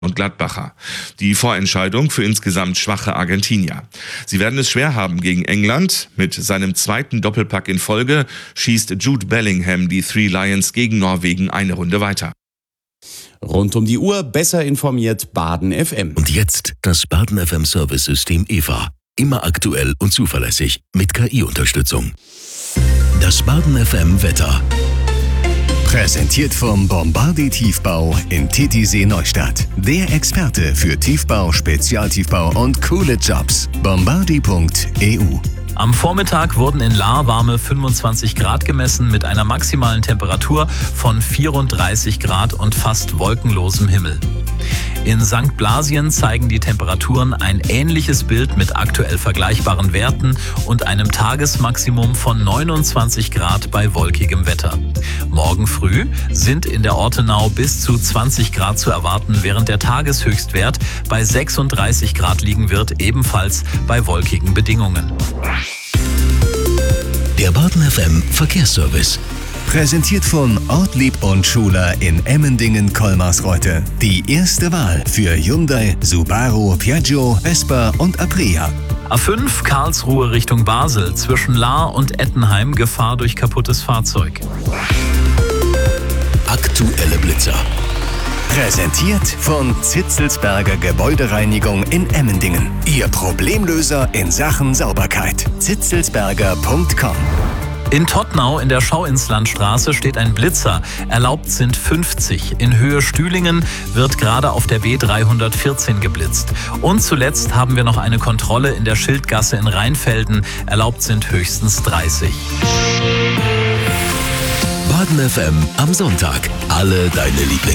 und Gladbacher. Die Vorentscheidung für insgesamt schwache Argentinier. Sie werden es schwer haben gegen England. Mit seinem zweiten Doppelpack in Folge schießt Jude Bellingham die Three Lions gegen Norwegen eine Runde weiter. Rund um die Uhr besser informiert Baden FM. Und jetzt das Baden FM Service-System EVA. Immer aktuell und zuverlässig mit KI-Unterstützung. Das Baden FM Wetter. Präsentiert vom Bombardier Tiefbau in Titisee Neustadt. Der Experte für Tiefbau, Spezialtiefbau und coole Jobs. Bombardier.eu. Am Vormittag wurden in Lahr warme 25 Grad gemessen mit einer maximalen Temperatur von 34 Grad und fast wolkenlosem Himmel. In St. Blasien zeigen die Temperaturen ein ähnliches Bild mit aktuell vergleichbaren Werten und einem Tagesmaximum von 29 Grad bei wolkigem Wetter. Morgen früh sind in der Ortenau bis zu 20 Grad zu erwarten, während der Tageshöchstwert bei 36 Grad liegen wird, ebenfalls bei wolkigen Bedingungen. Der Baden FM Verkehrsservice. Präsentiert von Ortlieb und Schuler in Emmendingen-Kolmarsreuth. Die erste Wahl für Hyundai, Subaru, Piaggio, Vespa und Aprilia. A5 Karlsruhe Richtung Basel, zwischen Lahr und Ettenheim Gefahr durch kaputtes Fahrzeug. Aktuelle Blitzer. Präsentiert von Zitzelsberger Gebäudereinigung in Emmendingen. Ihr Problemlöser in Sachen Sauberkeit. zitzelsberger.com. In Tottnau in der Schauinslandstraße steht ein Blitzer. Erlaubt sind 50. In Höhe Stühlingen wird gerade auf der B314 geblitzt. Und zuletzt haben wir noch eine Kontrolle in der Schildgasse in Rheinfelden. Erlaubt sind höchstens 30. Baden FM am Sonntag. Alle deine Lieblings